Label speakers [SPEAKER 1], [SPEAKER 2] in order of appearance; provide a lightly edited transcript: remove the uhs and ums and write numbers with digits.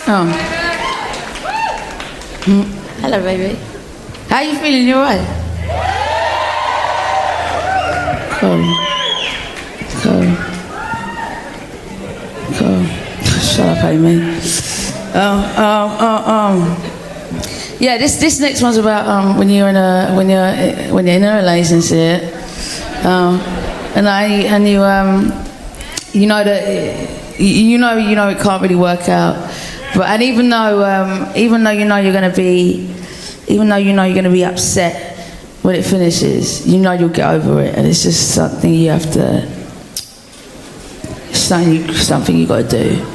[SPEAKER 1] Oh. Hello, baby. How you feeling? You alright? Cool. Shut up, Amy. Yeah, this next one's about when you're in a relationship, and you know that you know it can't really work out, and even though you know you're gonna be upset when it finishes, you know you'll get over it, and it's just something you have to, something you got to do.